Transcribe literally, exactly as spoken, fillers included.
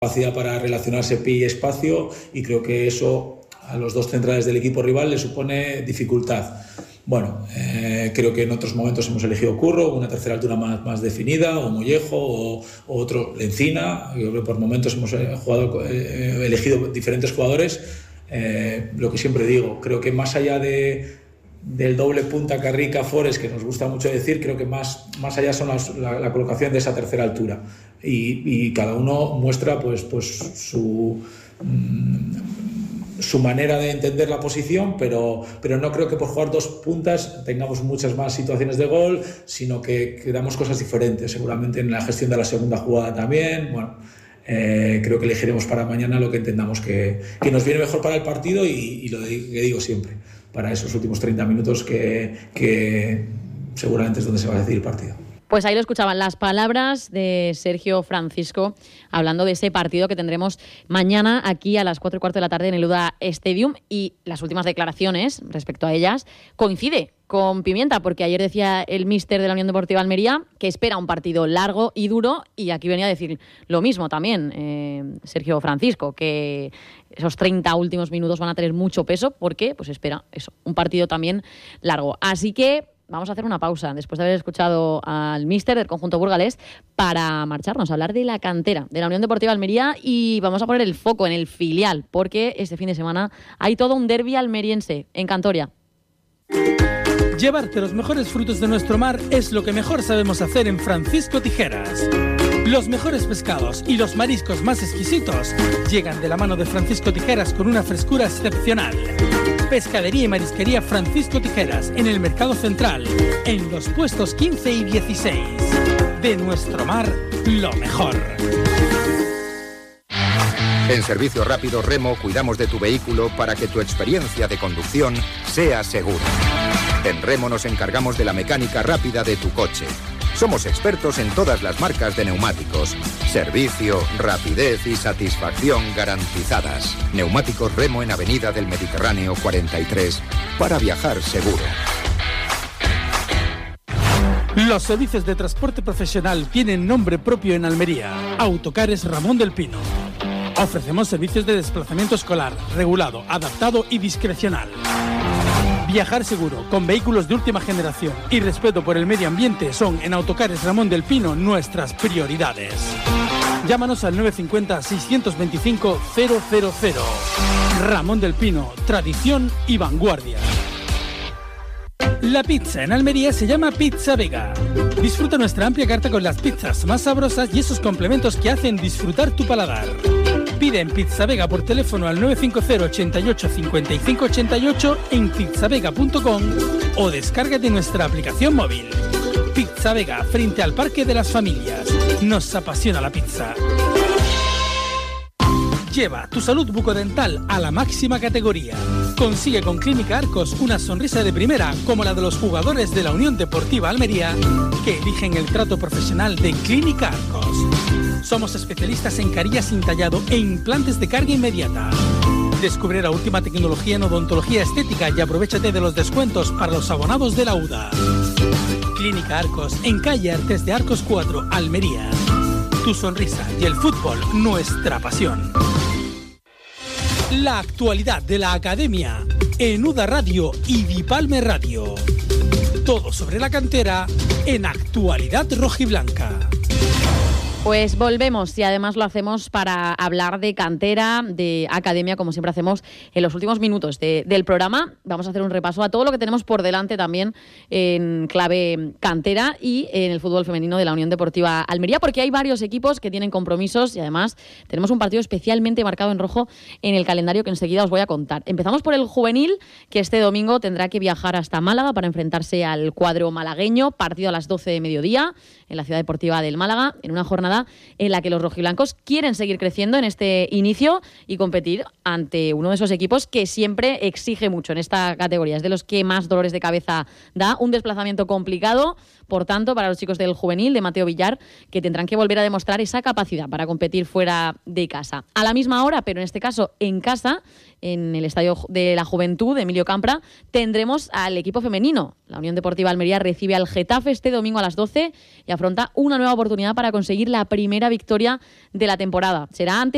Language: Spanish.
capacidad para relacionarse pie y espacio, y creo que eso a los dos centrales del equipo rival le supone dificultad. Bueno, eh, creo que en otros momentos hemos elegido Curro, una tercera altura más, más definida, o Mollejo, o, o otro Lencina. Yo creo que por momentos hemos jugado, eh, elegido diferentes jugadores. Eh, lo que siempre digo, creo que más allá de, del doble punta Carrica Forest, que nos gusta mucho decir, creo que más, más allá son las, la, la colocación de esa tercera altura. Y, y cada uno muestra pues, pues su... Mmm, su manera de entender la posición, pero, pero no creo que por jugar dos puntas tengamos muchas más situaciones de gol, sino que, que damos cosas diferentes, seguramente en la gestión de la segunda jugada también. Bueno, eh, creo que elegiremos para mañana lo que entendamos que, que nos viene mejor para el partido, y, y lo que digo siempre, para esos últimos treinta minutos que, que seguramente es donde se va a decidir el partido. Pues ahí lo escuchaban las palabras de Sergio Francisco hablando de ese partido que tendremos mañana aquí a las cuatro y cuarto de la tarde en el U D A Stadium, y las últimas declaraciones respecto a ellas coincide con Pimienta, porque ayer decía el míster de la Unión Deportiva Almería que espera un partido largo y duro, y aquí venía a decir lo mismo también eh, Sergio Francisco, que esos treinta últimos minutos van a tener mucho peso porque pues espera eso, un partido también largo. Así que vamos a hacer una pausa después de haber escuchado al míster del conjunto burgalés para marcharnos a hablar de la cantera de la Unión Deportiva Almería, y vamos a poner el foco en el filial, porque este fin de semana hay todo un derbi almeriense en Cantoria. Llevarte los mejores frutos de nuestro mar es lo que mejor sabemos hacer en Francisco Tijeras. Los mejores pescados y los mariscos más exquisitos llegan de la mano de Francisco Tijeras con una frescura excepcional. Pescadería y Marisquería Francisco Tijeras, en el Mercado Central, en los puestos quince y dieciséis. De nuestro mar, lo mejor. En Servicio Rápido Remo cuidamos de tu vehículo para que tu experiencia de conducción sea segura. En Remo nos encargamos de la mecánica rápida de tu coche. Somos expertos en todas las marcas de neumáticos. Servicio, rapidez y satisfacción garantizadas. Neumáticos Remo en Avenida del Mediterráneo cuarenta y tres, para viajar seguro. Los servicios de transporte profesional tienen nombre propio en Almería. Autocares Ramón del Pino. Ofrecemos servicios de desplazamiento escolar, regulado, adaptado y discrecional. Viajar seguro, con vehículos de última generación y respeto por el medio ambiente son en Autocares Ramón del Pino nuestras prioridades. Llámanos al nueve cinco cero, seis dos cinco, cero cero cero. Ramón del Pino, tradición y vanguardia. La pizza en Almería se llama Pizza Vega. Disfruta nuestra amplia carta con las pizzas más sabrosas y esos complementos que hacen disfrutar tu paladar. Pide en Pizza Vega por teléfono al nueve cinco cero, ochenta y ocho, cincuenta y cinco ochenta y ocho en pizzavega punto com o descárgate nuestra aplicación móvil. Pizza Vega, frente al Parque de las Familias. Nos apasiona la pizza. Lleva tu salud bucodental a la máxima categoría. Consigue con Clínica Arcos una sonrisa de primera como la de los jugadores de la Unión Deportiva Almería, que eligen el trato profesional de Clínica Arcos. Somos especialistas en carillas sin tallado e implantes de carga inmediata. Descubre la última tecnología en odontología estética y aprovéchate de los descuentos para los abonados de la U D A. Clínica Arcos, en calle Artes de Arcos cuatro, Almería. Tu sonrisa y el fútbol, nuestra pasión. La actualidad de la academia en U D A Radio y Dipalme Radio. Todo sobre la cantera en Actualidad Rojiblanca. Pues volvemos, y además lo hacemos para hablar de cantera, de academia, como siempre hacemos en los últimos minutos de, del programa. Vamos a hacer un repaso a todo lo que tenemos por delante también en clave cantera y en el fútbol femenino de la Unión Deportiva Almería, porque hay varios equipos que tienen compromisos y además tenemos un partido especialmente marcado en rojo en el calendario que enseguida os voy a contar. Empezamos por el juvenil, que este domingo tendrá que viajar hasta Málaga para enfrentarse al cuadro malagueño, partido a las doce de mediodía en la Ciudad Deportiva del Málaga, en una jornada en la que los rojiblancos quieren seguir creciendo en este inicio y competir ante uno de esos equipos que siempre exige mucho en esta categoría. Es de los que más dolores de cabeza da, un desplazamiento complicado, por tanto, para los chicos del juvenil de Mateo Villar, que tendrán que volver a demostrar esa capacidad para competir fuera de casa. A la misma hora, pero en este caso en casa, en el Estadio de la Juventud de Emilio Campra, tendremos al equipo femenino. La Unión Deportiva Almería recibe al Getafe este domingo a las doce y afronta una nueva oportunidad para conseguir la primera victoria de la temporada. Será ante